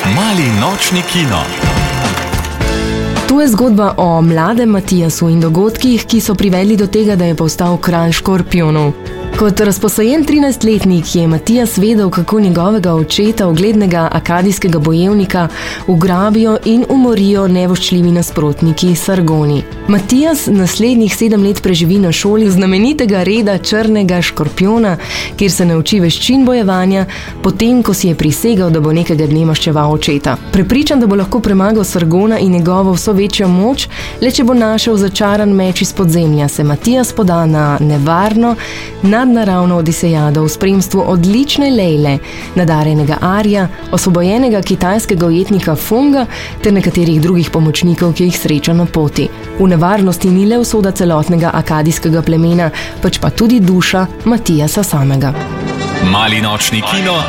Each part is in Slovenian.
Mali nočni kino. To je zgodba o mladem Matijasu in dogodkih, ki so privedli do tega, da je postal kralj škorpijonov. Kot razposajen 13-letnik je Matijas vedel, kako njegovega očeta, uglednega akadijskega bojevnika, ugrabijo in umorijo nevoščljivi nasprotniki Sargoni. Matijas naslednjih 7 let preživi na šoli znamenitega reda črnega škorpijona, kjer se nauči veščin bojevanja, potem, ko si je prisegel, da bo nekega dne maščeval očeta. Prepričan, da bo lahko premagal Sargona in njegovo vso večjo moč, le če bo našel začaran meč iz podzemlja, se Matijas poda na nevarno, nadnaravno odisejado v spremstvu odlične Lejle, nadarenega Arija, osvobojenega kitajskega ujetnika Funga ter nekaterih drugih pomočnikov, ki jih sreča na poti. V nevarnosti ni le usoda celotnega akadijskega plemena, pač pa tudi duša Matijasa samega. Mali nočni kino.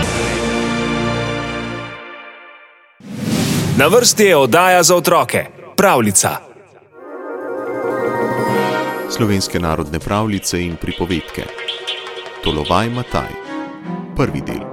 Na vrsti je oddaja za otroke. Pravljica. Slovenske narodne pravljice in pripovedke. Tolovaj Mataj. Prvi del.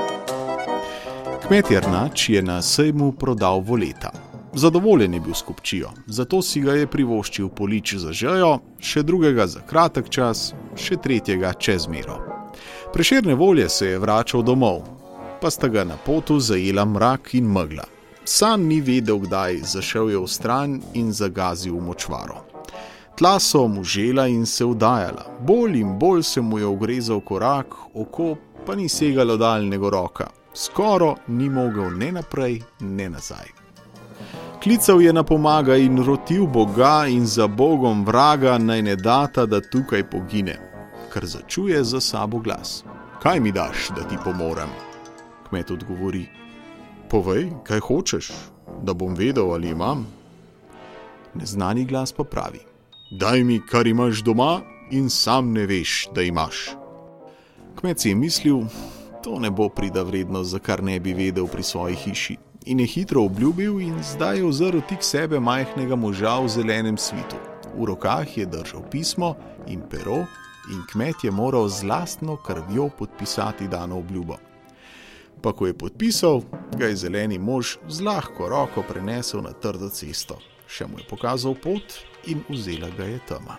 Kmet Jernač je na sejmu prodal voleta. Zadovoljen je bil s kupčijo, zato si ga je privoščil polič za žejo, še drugega za kratek čas, še tretjega čez mero. Prešerne volje se je vračal domov, pa sta ga na potu zajela mrak in megla. Sam ni vedel, kdaj, zašel je v stran in zagazil v močvaro. Tla so mu žela in se vdajala, bolj in bolj se mu je ugrezal korak, oko pa ni segalo daljnega roka. Skoro ni mogel ne naprej, ne nazaj. Klical je na pomaga in rotil Boga in za Bogom vraga naj ne data, da tukaj pogine, ker začuje za sabo glas. Kaj mi daš, da ti pomorem? Kmet odgovori. Povej, kaj hočeš, da bom vedel, ali imam? Neznani glas pa pravi. Daj mi, kar imaš doma in sam ne veš, da imaš. Kmet si je mislil, to ne bo prida vrednost, za kar ne bi vedel pri svoji hiši. In je hitro obljubil in zdaj je ozrl tik sebe majhnega moža v zelenem svitu. V rokah je držal pismo in pero in kmet je moral z lastno krvjo podpisati dano obljubo. Pa ko je podpisal, ga je zeleni mož z lahko roko prenesel na trdo cesto. Še mu je pokazal pot in vzela ga je tema.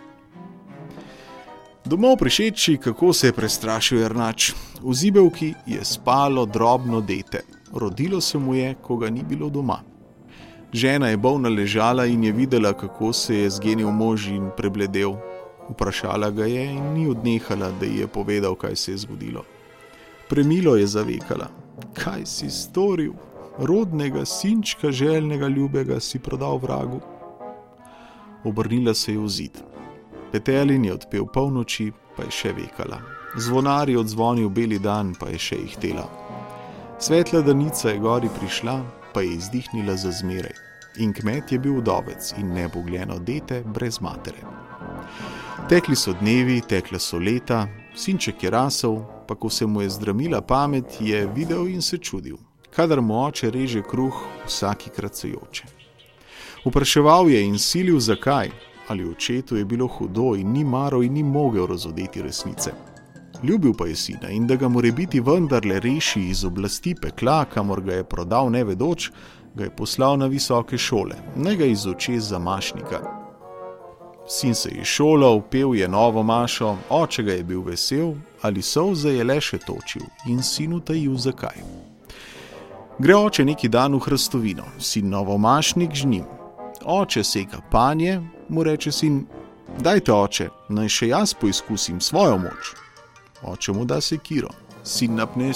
Domov prišeči, kako se je prestrašil Jernač. V zibelki je spalo drobno dete. Rodilo se mu je, ko ga ni bilo doma. Žena je bolna ležala in je videla, kako se je zgenil mož in prebledel. Vprašala ga je in ni odnehala, da ji je povedal, kaj se je zgodilo. Premilo je zavekala. Kaj si storil? Rodnega sinčka željnega ljubega si prodal vragu. Obrnila se je v zid. Petelin je odpel polnoči, pa je še vekala. Zvonar je odzvonil beli dan, pa je še ihtela. Svetla danica je gori prišla, pa je izdihnila za zmeraj. In kmet je bil vdovec in nebogljeno dete brez matere. Tekli so dnevi, tekla so leta, sinček je rasel, pa ko se mu je zdramila pamet, je videl in se čudil. Kadar mu oče reže kruh, vsakikrat se joče. Vpraševal je in silil zakaj, ali očetu je bilo hudo in ni maral in ni mogel razodeti resnice. Ljubil pa je sina in da ga morebiti vendarle reši iz oblasti pekla, kamor ga je prodal nevedoč, ga je poslal na visoke šole, naj ga izuči za mašnika. Sin se je šolal, pel je novo mašo, oče ga je bil vesel, ali solze je le še točil in sinu tajil zakaj. Gre oče neki dan v hrastovino, sin novomašnik žnim. Oče seka panje, mu reče sin, dajte oče, naj še jaz poizkusim svojo moč. Oče mu da sekiro, sin napne